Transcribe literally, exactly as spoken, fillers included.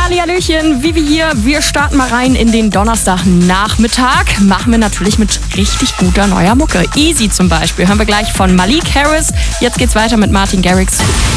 Hallihallöchen, Vivi hier. Wir starten mal rein in den Donnerstagnachmittag. Machen wir natürlich mit richtig guter neuer Mucke. Easy zum Beispiel hören wir gleich von Malik Harris. Jetzt geht's weiter mit Martin Garrix.